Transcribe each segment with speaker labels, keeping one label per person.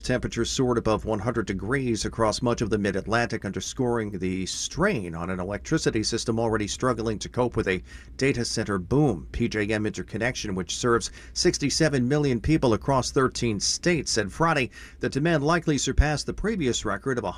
Speaker 1: Temperatures soared above 100 degrees across much of the mid-Atlantic, underscoring the strain on an electricity system already struggling to cope with a data center boom. PJM Interconnection, which serves 67 million people across 13 states, said Friday that demand likely surpassed the previous record of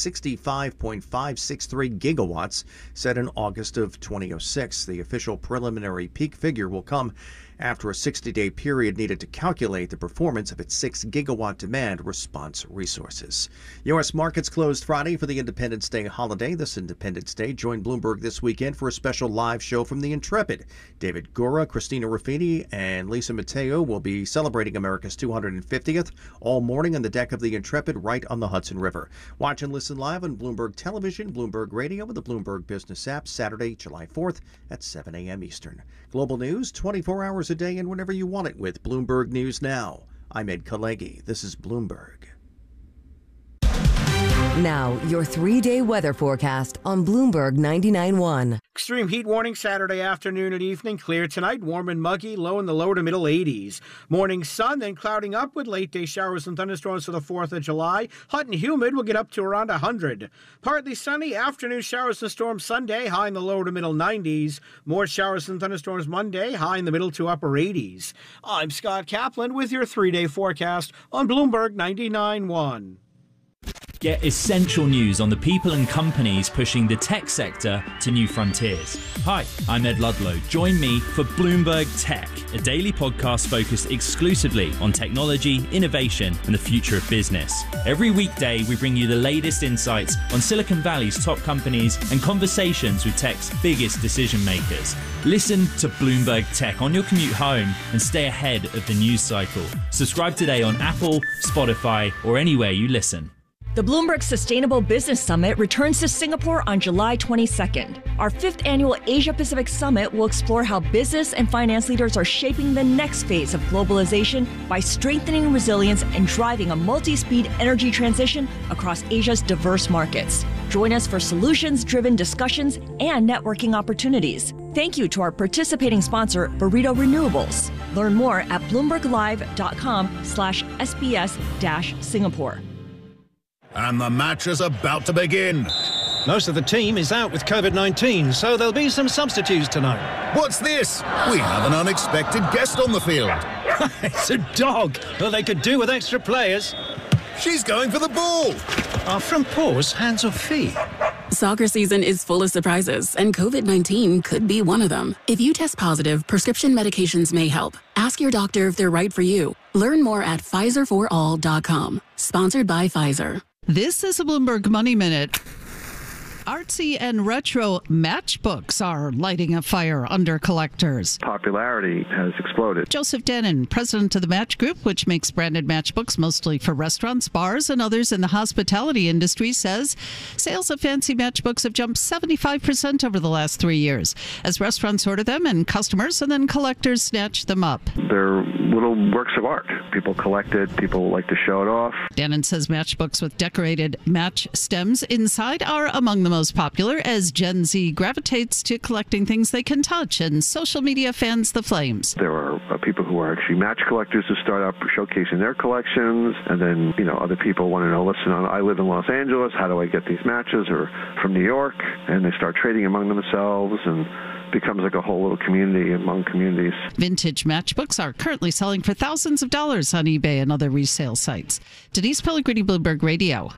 Speaker 1: 165.563 gigawatts set in August of 2006. The official preliminary peak figure will come after a 60-day period needed to calculate the performance of its 6-gigawatt demand response resources. U.S. markets closed Friday for the Independence Day holiday. This Independence Day joined Bloomberg this weekend for a special live show from the Intrepid. David Gura, Christina Ruffini, and Lisa Mateo will be celebrating America's 250th all morning on the deck of the Intrepid right on the Hudson River. Watch and listen live on Bloomberg Television, Bloomberg Radio, and the Bloomberg Business app Saturday, July 4th at 7 a.m. Eastern. Global news 24 hours a day and whenever you want it with Bloomberg News Now. I'm Ed Kalegi. This is Bloomberg.
Speaker 2: Now, your 3-day weather forecast on Bloomberg 99.1.
Speaker 3: Extreme heat warning Saturday afternoon and evening. Clear tonight, warm and muggy, low in the low to middle 80s. Morning sun, then clouding up with late-day showers and thunderstorms for the 4th of July. Hot and humid will get up to around 100. Partly sunny, afternoon showers and storms Sunday, high in the low to middle 90s. More showers and thunderstorms Monday, high in the middle to upper 80s. I'm Scott Kaplan with your 3-day forecast on Bloomberg 99.1.
Speaker 4: Get essential news on the people and companies pushing the tech sector to new frontiers. Hi, I'm Ed Ludlow. Join me for Bloomberg Tech, a daily podcast focused exclusively on technology, innovation, and the future of business. Every weekday, we bring you the latest insights on Silicon Valley's top companies and conversations with tech's biggest decision makers. Listen to Bloomberg Tech on your commute home and stay ahead of the news cycle. Subscribe today on Apple, Spotify, or anywhere you listen.
Speaker 5: The Bloomberg Sustainable Business Summit returns to Singapore on July 22nd. Our 5th annual Asia-Pacific Summit will explore how business and finance leaders are shaping the next phase of globalization by strengthening resilience and driving a multi-speed energy transition across Asia's diverse markets. Join us for solutions-driven discussions and networking opportunities. Thank you to our participating sponsor, Burrito Renewables. Learn more at bloomberglive.com/SBS-Singapore.
Speaker 6: And the match is about to begin.
Speaker 7: Most of the team is out with COVID-19, so there'll be some substitutes tonight.
Speaker 6: What's this? We have an unexpected guest on the field.
Speaker 7: It's a dog. Well, they could do with extra players.
Speaker 6: She's going for the ball.
Speaker 7: Are front paws hands or feet?
Speaker 8: Soccer season is full of surprises, and COVID-19 could be one of them. If you test positive, prescription medications may help. Ask your doctor if they're right for you. Learn more at PfizerForAll.com. Sponsored by Pfizer.
Speaker 9: This is a Bloomberg Money Minute. Artsy and retro matchbooks are lighting a fire under collectors.
Speaker 10: Popularity has exploded.
Speaker 9: Joseph Denon, president of the Match Group, which makes branded matchbooks mostly for restaurants, bars, and others in the hospitality industry, says sales of fancy matchbooks have jumped 75% over the last 3 years as restaurants order them and customers and then collectors snatch them up.
Speaker 10: They're little works of art. People collect it. People like to show it off.
Speaker 9: Denon says matchbooks with decorated match stems inside are among the most popular as Gen Z gravitates to collecting things they can touch and social media fans the flames.
Speaker 10: There are people who are actually match collectors who start out showcasing their collections, and then other people want to know, listen, I live in Los Angeles, how do I get these matches, or from New York, and they start trading among themselves and becomes like a whole little community among communities.
Speaker 9: Vintage matchbooks are currently selling for thousands of dollars on eBay and other resale sites. Denise Pellegrini, Bloomberg Radio.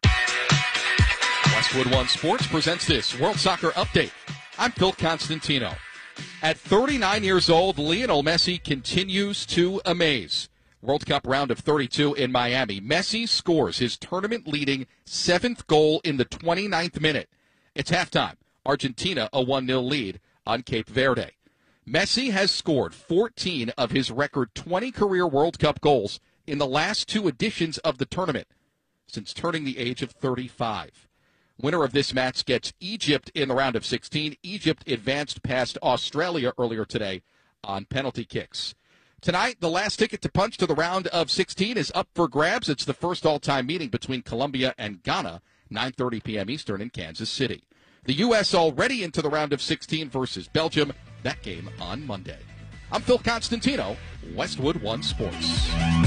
Speaker 11: Westwood One Sports presents this World Soccer Update. I'm Phil Constantino. At 39 years old, Lionel Messi continues to amaze. World Cup round of 32 in Miami. Messi scores his tournament-leading 7th goal in the 29th minute. It's halftime. Argentina a 1-0 lead on Cape Verde. Messi has scored 14 of his record 20 career World Cup goals in the last 2 editions of the tournament since turning the age of 35. Winner of this match gets Egypt in the round of 16. Egypt advanced past Australia earlier today on penalty kicks. Tonight, the last ticket to punch to the round of 16 is up for grabs. It's the first all-time meeting between Colombia and Ghana, 9:30 p.m. Eastern in Kansas City. The U.S. already into the round of 16 versus Belgium. That game on Monday. I'm Phil Constantino, Westwood One Sports.